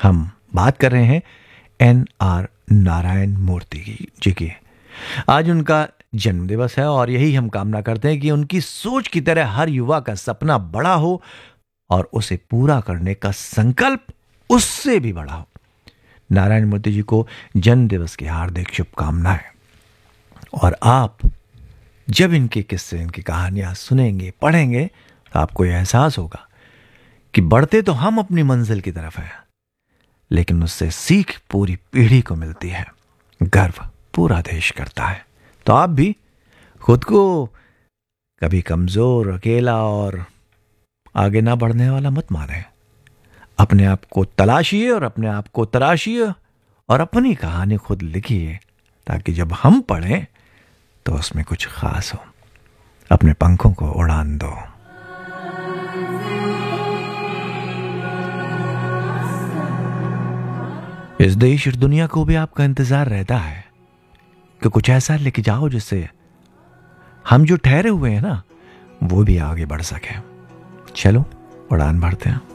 हम बात कर रहे हैं N.R. नारायण मूर्ति जी की। आज उनका जन्मदिवस है और यही हम कामना करते हैं कि उनकी सोच की तरह हर युवा का सपना बड़ा हो और उसे पूरा करने का संकल्प उससे भी बड़ा हो। नारायण मूर्ति जी को जन्मदिवस की हार्दिक शुभकामनाएं। और आप जब इनके किस्से, इनकी कहानियां सुनेंगे, पढ़ेंगे तो आपको यह एहसास होगा कि बढ़ते तो हम अपनी मंजिल की तरफ हैं, लेकिन उससे सीख पूरी पीढ़ी को मिलती है, गर्व पूरा देश करता है। तो आप भी खुद को कभी कमजोर, अकेला और आगे ना बढ़ने वाला मत माने। अपने आप को तलाशिए और अपने आप को तराशिए और अपनी कहानी खुद लिखिए, ताकि जब हम पढ़ें तो उसमें कुछ खास हो। अपने पंखों को उड़ान दो। इस देश और दुनिया को भी आपका इंतजार रहता है कि कुछ ऐसा लेके जाओ जिससे हम जो ठहरे हुए हैं ना, वो भी आगे बढ़ सके। चलो उड़ान भरते हैं।